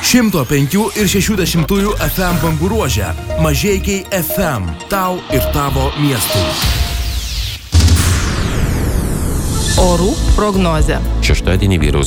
105,6 FM bangų ruože. Mažeikiai FM. Tau ir tavo miestui. Orų prognozė. Šeštadienį vyraus